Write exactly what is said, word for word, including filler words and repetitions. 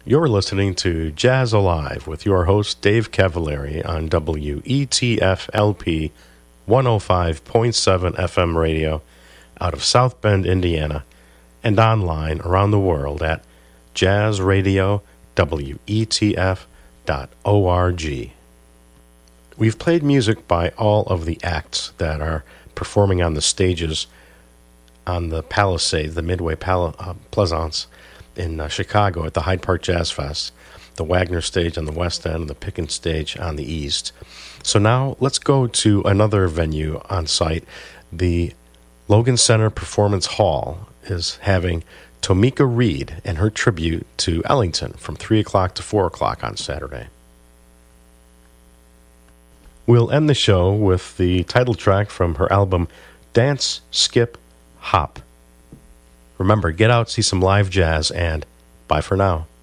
You're listening to Jazz Alive with your host Dave Cavallari on W E T F L P one oh five point seven F M radio out of South Bend, Indiana, and online around the world at jazz radio w e t f dot org. We've played music by all of the acts that are performing on the stages on the Palisades, the Midway Pal- uh, Plaisance in uh, Chicago at the Hyde Park Jazz Fest, the Wagner stage on the west end, and the Pickens stage on the east. So now let's go to another venue on site. The Logan Center Performance Hall is having Tomika Reed and her tribute to Ellington from three o'clock to four o'clock on Saturday. We'll end the show with the title track from her album Dance, Skip, Hop. Remember, get out, see some live jazz, and bye for now.